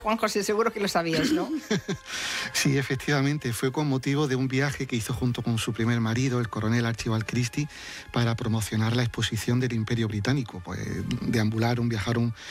Juan José, seguro que lo sabías, ¿no? Sí, efectivamente, fue con motivo de un viaje que hizo junto con su primer marido, el coronel Archibald Christie, para promocionar la exposición del Imperio Británico. Pues deambularon, viajaron